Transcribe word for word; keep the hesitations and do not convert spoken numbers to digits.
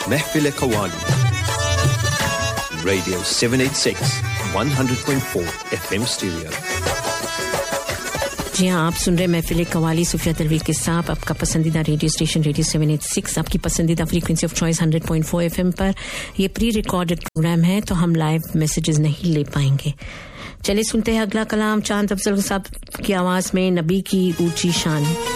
महफिल qawwali radio seven eighty-six one hundred point four F M stereo. जी हाँ, आप सुन रहे महफिल कव्वाली सुफिया तलवी के साथ आपका पसंदीदा radio station radio seven eighty-six, आपकी पसंदीदा frequency of choice one hundred point four F M पर। ये प्री रिकॉर्डेड प्रोग्राम है तो हम लाइव मैसेजेस नहीं ले पाएंगे। चलिए सुनते हैं अगला कलाम चांद अफजल साहब की आवाज में, नबी की ऊंची शान।